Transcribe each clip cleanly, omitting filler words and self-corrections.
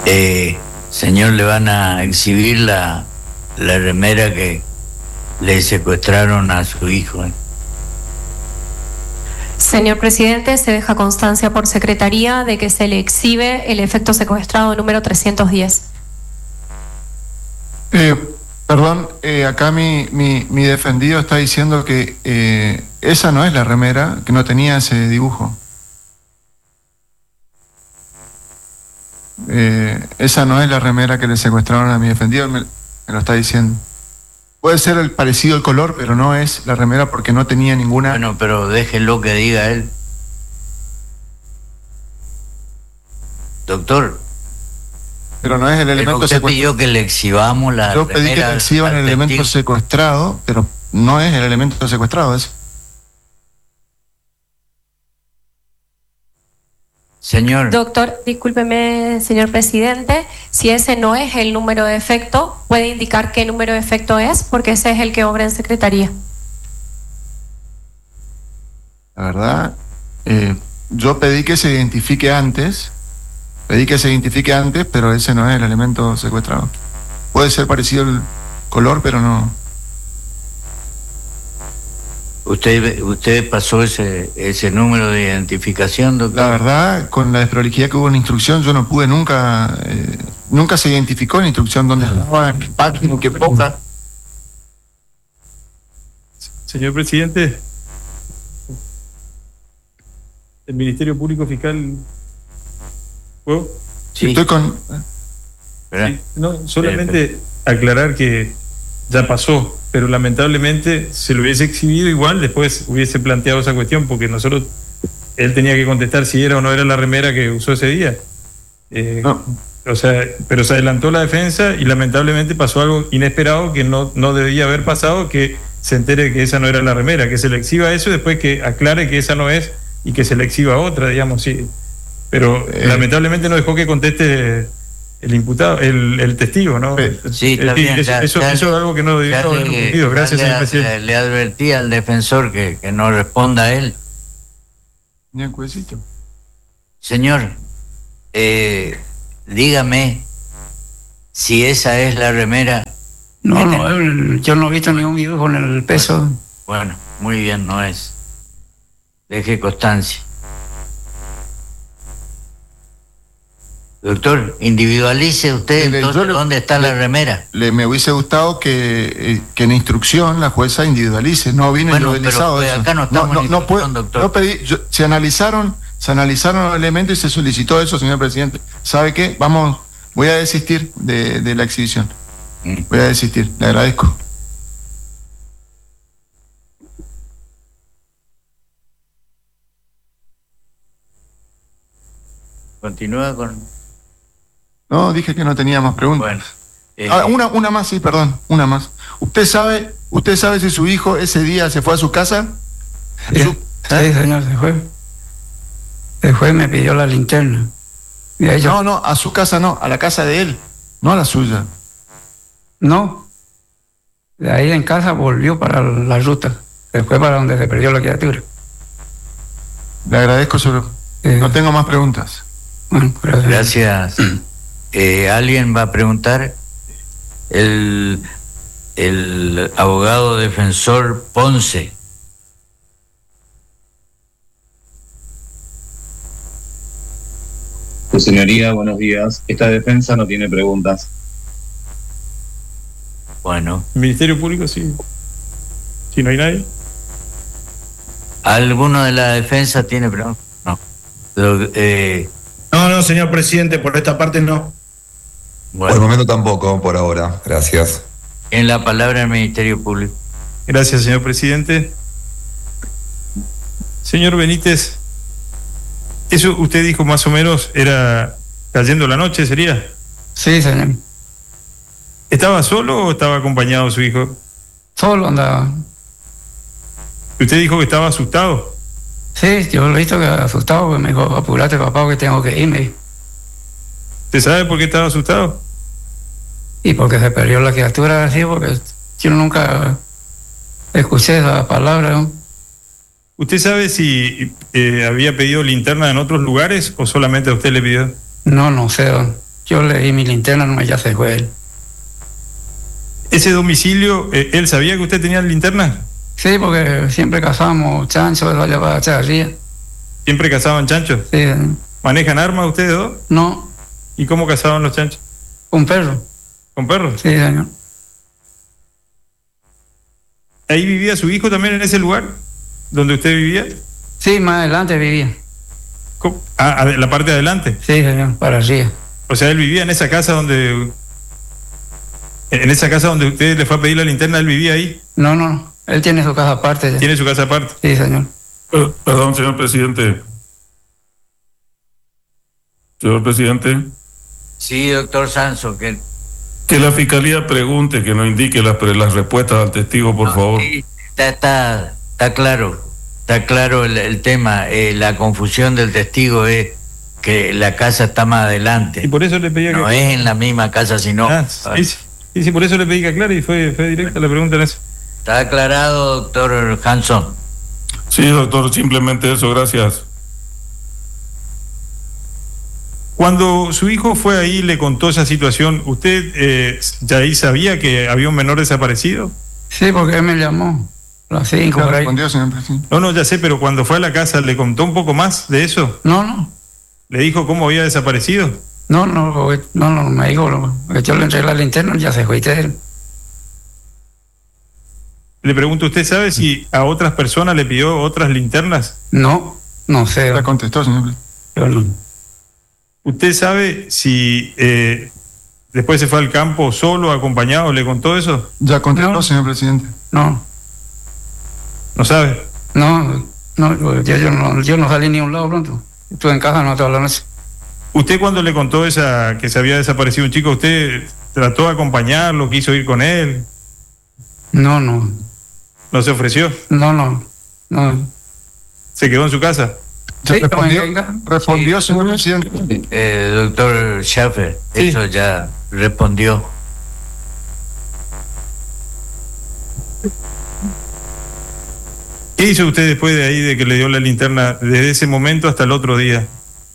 Señor, le van a exhibir la remera que le secuestraron a su hijo. Señor presidente, se deja constancia por secretaría de que se le exhibe el efecto secuestrado número 310. Perdón, acá mi defendido está diciendo que esa no es la remera, que no tenía ese dibujo. Esa no es la remera que le secuestraron a mi defendido, me lo está diciendo. Puede ser el parecido el color, pero no es la remera porque no tenía ninguna. Bueno, pero déjenlo que diga él. Doctor. Pero no es el elemento usted secuestrado. pidió que le exhibamos la Yo pedí que le exhiban el elemento secuestrado, pero no es el elemento secuestrado ese. Señor. Doctor, discúlpeme, señor presidente, si ese no es el número de efecto, ¿puede indicar qué número de efecto es? Porque ese es el que obra en secretaría. La verdad, yo pedí que se identifique antes, pero ese no es el elemento secuestrado. Puede ser parecido el color, pero no. ¿Usted pasó ese número de identificación, doctor? La verdad, con la desprolijidad que hubo en la instrucción, yo no pude nunca se identificó en la instrucción dónde estaba, en qué página, en qué poca. Señor presidente, el Ministerio Público Fiscal... ¿Puedo? Sí. Estoy con... Sí, no, solamente aclarar que ya pasó, pero lamentablemente se lo hubiese exhibido igual, después hubiese planteado esa cuestión, porque él tenía que contestar si era o no era la remera que usó ese día. No. O sea, pero se adelantó la defensa y lamentablemente pasó algo inesperado que no debía haber pasado, que se entere que esa no era la remera, que se le exhiba eso y después que aclare que esa no es y que se le exhiba otra, digamos, sí. Pero lamentablemente no dejó que conteste el imputado, el testigo, ¿no? Sí, está bien. Eso es algo que no debió haber ocurrido. Gracias, señor presidente. Le advertí al defensor que no responda a él. Bien, juecito. Señor, dígame si esa es la remera. No, yo no he visto ningún video con el peso. Bueno, muy bien, no es. Deje constancia. Doctor, individualice usted entonces dónde está la remera. Me hubiese gustado que en instrucción la jueza individualice, no vino individualizado. Pero acá no estamos en instrucción, doctor. No pedí, se analizaron los elementos y se solicitó eso, señor presidente. ¿Sabe qué? Voy a desistir de la exhibición. Voy a desistir, le agradezco. Continúa con... No, dije que no tenía más preguntas. Bueno, una más, sí, perdón, una más. ¿Usted sabe si su hijo ese día se fue a su casa? Sí, señor, se fue. El juez me pidió la linterna. No, a su casa no, a la casa de él, no a la suya. No. De ahí en casa volvió para la ruta. Se fue para donde se perdió la criatura. Le agradezco, señor. No tengo más preguntas. Bueno, gracias. ¿Alguien va a preguntar? El abogado defensor Ponce. Su señoría, buenos días. Esta defensa no tiene preguntas. Bueno. ¿El Ministerio Público sí? ¿Si no hay nadie? ¿Alguno de la defensa tiene preguntas? No. No, señor presidente, por esta parte no. Bueno. Por el momento tampoco, por ahora. Gracias. En la palabra del Ministerio Público. Gracias, señor presidente. Señor Benítez, eso usted dijo más o menos era cayendo la noche, ¿sería? Sí, señor. ¿Estaba solo o estaba acompañado su hijo? Solo andaba. ¿Usted dijo que estaba asustado? Sí, yo lo he visto que asustado, porque me dijo, apurate papá que tengo que irme. ¿Usted sabe por qué estaba asustado? Y porque se perdió la criatura así, porque yo nunca escuché esa palabra, ¿no? ¿Usted sabe si había pedido linterna en otros lugares o solamente a usted le pidió? No sé, don. yo le di mi linterna, no, ya se fue él. ¿Ese domicilio, él sabía que usted tenía linterna? Sí, porque siempre cazábamos chanchos, él allá para Chavarría. ¿Siempre cazaban chanchos? Sí, señor. ¿Manejan armas ustedes dos? No, ¿Y cómo cazaban los chanchos? un perro. ¿Con perros? Sí, señor. ¿Ahí vivía su hijo también en ese lugar donde usted vivía? Sí, más adelante vivía. ¿Cómo? La parte de adelante. Sí, señor, para arriba. O sea, él vivía en esa casa donde... En esa casa donde usted le fue a pedir la linterna, él vivía ahí. No, no, él tiene su casa aparte. Ya. Tiene su casa aparte. Sí, señor. Perdón, señor presidente. Señor presidente, Sí, doctor Sanso, que que la fiscalía pregunte, que nos indique las respuestas al testigo, por favor. sí, está claro el tema. La confusión del testigo es que la casa está más Y adelante. por eso le pedía No que... es en la misma casa, sino... Sí, por eso le pedí que aclare y fue directa la pregunta en eso. Está aclarado, doctor Hanson. Sí, doctor, simplemente eso, gracias. Cuando su hijo fue ahí y le contó esa situación, ¿usted ya ahí sabía que había un menor desaparecido? Sí, porque él me llamó a las 5 Ya por ahí. respondió, señor presidente. No, ya sé, pero cuando fue a la casa, ¿le contó un poco más de eso? No, ¿Le dijo cómo había desaparecido? no, me dijo, porque yo le entregué la linterna, ya se fue de él. Le pregunto, ¿usted sabe si a otras personas le pidió otras linternas? No sé. Ya contestó, señor presidente. Yo no. ¿Usted sabe si después se fue al campo solo, acompañado, le contó eso? Ya contestó, No. señor presidente. No, ¿No sabe? yo no salí ni a un lado pronto. Estuve en casa no toda la noche. ¿Usted cuando le contó que se había desaparecido un chico, usted trató de acompañarlo, quiso ir con él? No. ¿No se ofreció? No. ¿Se quedó en su casa? Sí, Respondió, señor presidente. Doctor Schaffer, Sí. eso ya respondió. ¿Qué hizo usted después de ahí, de que le dio la linterna, desde ese momento hasta el otro día?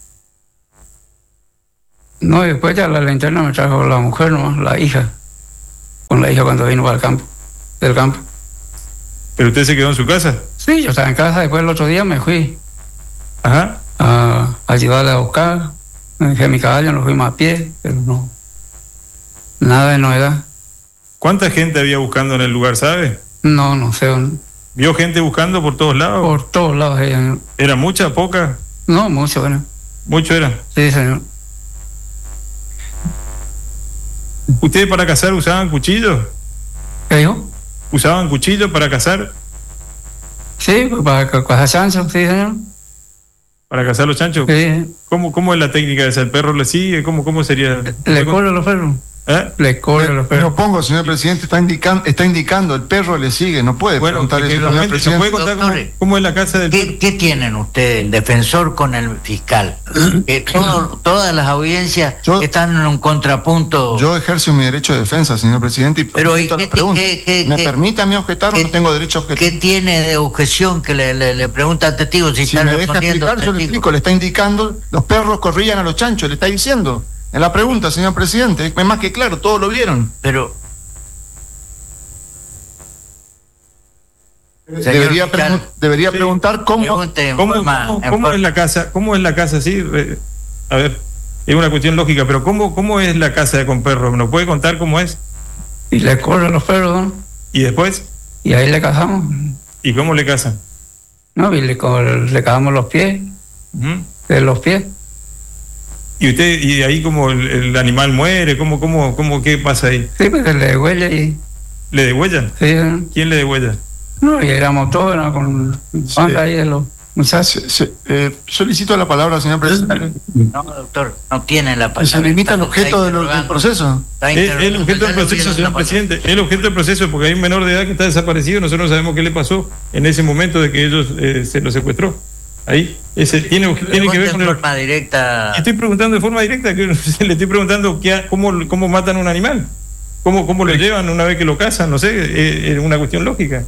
No, y después ya la linterna me trajo la mujer nomás, la hija. Con la hija cuando vino para el campo, del campo. ¿Pero usted se quedó en su casa? Sí, yo estaba en casa, después el otro día me fui Ajá. a ayudarle a buscar. Me dejé mi caballo, nos fuimos a pie, pero no. Nada de novedad. ¿Cuánta gente había buscando en el lugar, sabe? No sé. ¿Vio gente buscando por todos lados? Por todos lados ella. ¿Era mucha, poca? No, mucho, bueno. Mucho era. Sí, señor. ¿Ustedes para cazar usaban cuchillos? ¿Qué dijo? ¿Usaban cuchillos para cazar? Sí, pues para cazar chanchos, sí, señor. ¿Para cazar los chanchos? Sí. ¿Cómo es la técnica esa? ¿El perro le sigue? ¿Cómo sería? Le corre a los perros. ¿Eh? Le corre a los perros. No pongo, señor presidente, está indicando, el perro le sigue, no puede Bueno, preguntar eso, señor ¿nos puede presidente. contar Doctores, cómo es la casa del perro? ¿Qué tienen ustedes, el defensor con el fiscal? Que todas las audiencias Yo- están en un contrapunto. Yo ejerzo mi derecho de defensa, señor presidente, y Pero, ¿y pregunto qué- la pregunta. qué- ¿Me qué- permite a mí objetar o qué- no tengo derecho a objetar? ¿Qué tiene de objeción que le pregunta al testigo si Si está me deja respondiendo explicar, al yo le testigo? explico, le está indicando, los perros corrían a los chanchos, le está diciendo. En la pregunta, señor presidente, es más que claro, todos lo vieron. Pero, Debería, fiscal, debería sí. preguntar cómo. pregunte en ¿Cómo forma- es la casa? ¿Cómo es la casa? Sí, a ver, es una cuestión lógica, pero ¿cómo es la casa de con perros? ¿Nos puede contar cómo es? Y le corre a los perros, ¿no? ¿Y después? Y ahí le cazamos. ¿Y cómo le cazan? No, y le cazamos los pies, Ujú. de los pies. Y ahí como el animal muere, qué pasa ahí? Sí, porque le huele y. ¿Le degüellan? Sí, ¿no? ¿Quién le degüella? No, y éramos todos, ¿no? Con banca ahí de los muchachos. Solicito la palabra, señor presidente. No, doctor, no tiene la palabra. Se limita al Está objeto del interrogando. proceso. Está El interrogando. objeto del Ya le proceso, dieron señor la palabra. presidente, el objeto del proceso, porque hay un menor de edad que está desaparecido, nosotros no sabemos qué le pasó en ese momento de que ellos se lo secuestró. Ahí, ese tiene que ver Pregunte con en el... forma directa. Estoy preguntando de forma directa, que le estoy preguntando cómo matan a un animal, cómo lo llevan una vez que lo cazan, no sé, es una cuestión lógica.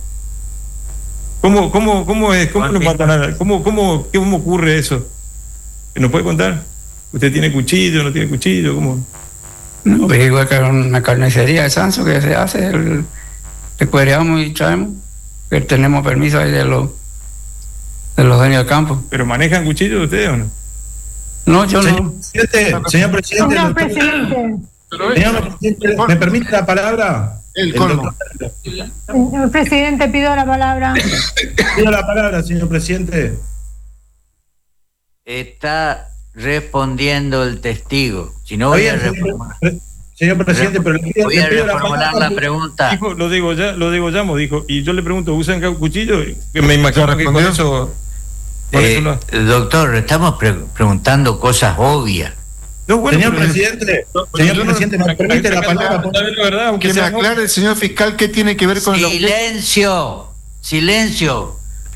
¿Cómo lo matan? ¿Cómo ocurre eso? ¿Nos puede contar? ¿Usted tiene cuchillo, no tiene cuchillo? ¿Cómo? No, pues igual que una carnicería de Sanso que se hace, recueramos y traemos, que tenemos permiso ahí de los dueños del campo. ¿Pero manejan cuchillos ustedes o no? No, yo no. Señor presidente, Señor presidente, ¿me permite la palabra? El colmo. señor presidente, pido la palabra. Pido la palabra, señor presidente. Está respondiendo el testigo. Si no voy a reformular. Señor presidente, pero le pido, Voy a le pido reformular la pregunta. Dijo, lo degollamos, dijo. Y yo le pregunto, ¿usan cuchillo? Que me imagino que con eso... Doctor, estamos preguntando cosas obvias. No, bueno, señor pero- presidente, Pero señor presidente, ¿me permite la palabra? La verdad, aunque Que me sea aclare el señor fiscal qué tiene que ver con el objeto. Silencio.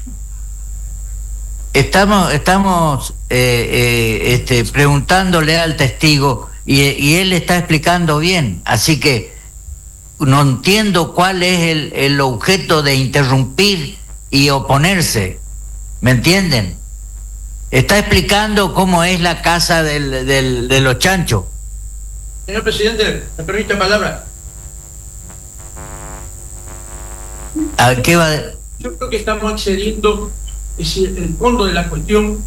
Estamos preguntándole al testigo y él está explicando bien, así que no entiendo cuál es el objeto de interrumpir y oponerse. ¿Me entienden? Está explicando cómo es la casa de los chanchos. Señor presidente, me permite la palabra. ¿A qué va? Yo creo que estamos accediendo, es decir, el fondo de la cuestión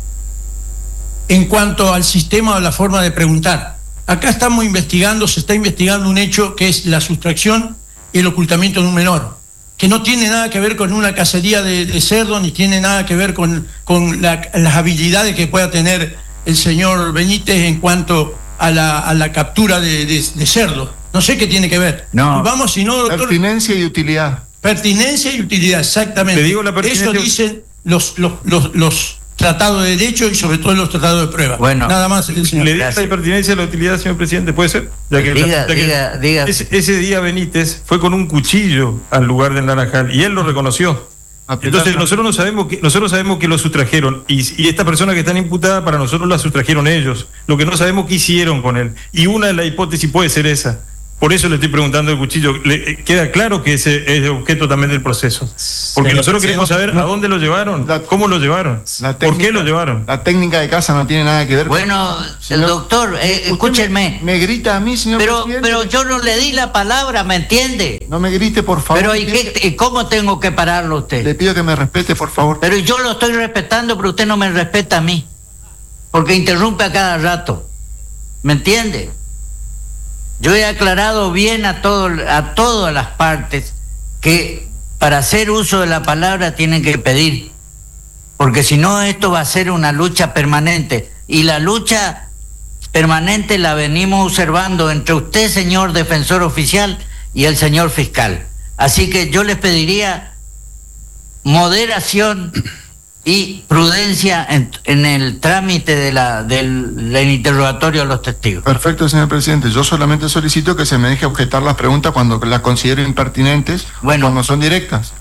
en cuanto al sistema o la forma de preguntar. Acá estamos investigando, se está investigando un hecho que es la sustracción y el ocultamiento de un menor, que no tiene nada que ver con una cacería de cerdo, ni tiene nada que ver con las habilidades que pueda tener el señor Benítez en cuanto a la captura de cerdo. No sé qué tiene que ver. No. Vamos, si no, doctor. Pertinencia y utilidad. Pertinencia y utilidad, exactamente. Le digo la pertinencia. Eso dicen los tratados de derecho y sobre todo los tratados de prueba. Bueno, nada más, señor. ¿Le diga Gracias. la pertinencia a la utilidad, señor presidente? ¿Puede ser? Diga. Ese día Benítez fue con un cuchillo al lugar del Naranjal y él lo reconoció. Entonces nosotros sabemos que lo sustrajeron y esta persona que está imputada, para nosotros la sustrajeron ellos. Lo que no sabemos qué hicieron con él. Y una de las hipótesis puede ser esa. Por eso le estoy preguntando el cuchillo. ¿Le queda claro que ese es objeto también del proceso? Porque nosotros queremos saber a dónde lo llevaron, cómo lo llevaron, por qué lo llevaron. La técnica de casa no tiene nada que ver Bueno, Señor, doctor, Me escúchenme. grita a mí, señor presidente. Pero yo no le di la palabra, ¿me entiende? No me grite, por favor. Pero ¿y cómo tengo que pararlo usted? Le pido que me respete, por favor. Pero yo lo estoy respetando, pero usted no me respeta a mí. Porque interrumpe a cada rato. ¿Me entiende? Yo he aclarado bien a todas las partes que para hacer uso de la palabra tienen que pedir. Porque si no, esto va a ser una lucha permanente. Y la lucha permanente la venimos observando entre usted, señor defensor oficial, y el señor fiscal. Así que yo les pediría moderación y prudencia en el trámite del interrogatorio a los testigos. Perfecto, señor presidente. Yo solamente solicito que se me deje objetar las preguntas cuando las considero impertinentes, cuando son directas.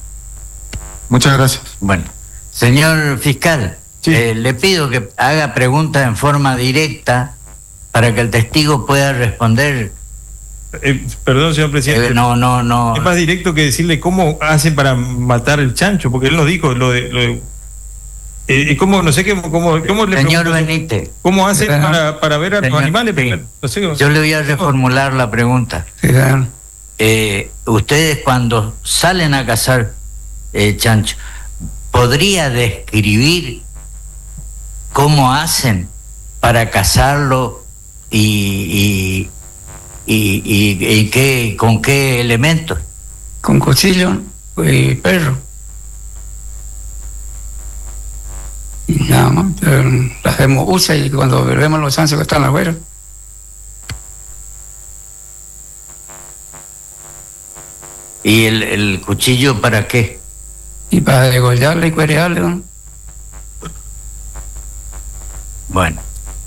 Muchas gracias. Bueno, señor fiscal, le pido que haga preguntas en forma directa para que el testigo pueda responder. Perdón, señor presidente. No. Es más directo que decirle cómo hacen para matar el chancho, porque él nos dijo cómo, no sé cómo le Señor pregunto, Benítez, ¿cómo hacen para ver a los animales? No sé, yo le voy a reformular la pregunta. Ustedes cuando salen a cazar chancho, ¿podría describir cómo hacen para cazarlo y con qué elementos? Con cuchillo y perro. Y nada más, hacemos usa y cuando vemos los chanchos que están afuera. ¿Y el cuchillo para qué? Y para degollarle y cuerearle, ¿no? Bueno,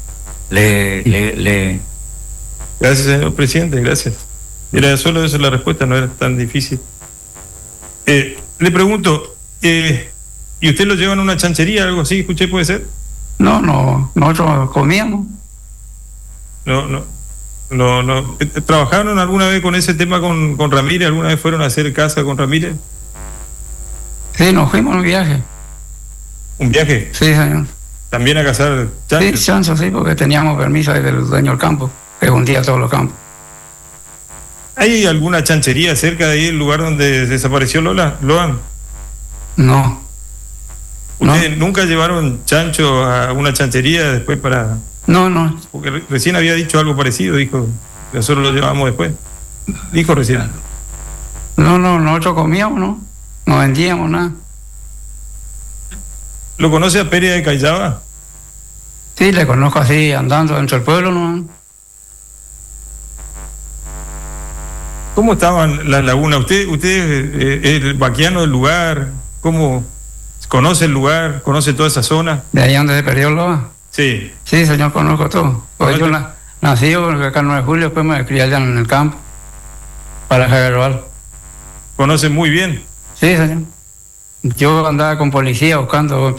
Gracias, señor presidente, gracias. Era solo eso la respuesta, no era tan difícil. Le pregunto, ¿y usted lo llevan a una chanchería, algo así? ¿Escuché, puede ser? No, nosotros comíamos. No. ¿Trabajaron alguna vez con ese tema con Ramírez? ¿Alguna vez fueron a hacer casa con Ramírez? Sí, nos fuimos en un viaje. ¿Un viaje? Sí, señor. También a cazar chanchos. Sí, chanchos, sí, porque teníamos permiso ahí del dueño del campo, que hundía todos los campos. ¿Hay alguna chanchería cerca de ahí, el lugar donde desapareció Loan? No. ¿Ustedes nunca llevaron chancho a una chanchería después para...? No. Porque recién había dicho algo parecido, dijo, nosotros lo llevamos después. Dijo recién. No, nosotros comíamos, no vendíamos nada. ¿Lo conoce a Pérez de Callaba? Sí, le conozco así, andando dentro del pueblo, ¿no? ¿Cómo estaban las lagunas? ¿Usted es el vaquiano del lugar? ¿Cómo conoce el lugar? ¿Conoce toda esa zona? ¿De ahí donde se perdió Loa? Sí. Sí, señor, conozco todo. Pues yo nací acá el 9 de julio, después me crié allá en el campo, para Jaguarual. ¿Conoce muy bien? Sí, señor. Yo andaba con policía buscando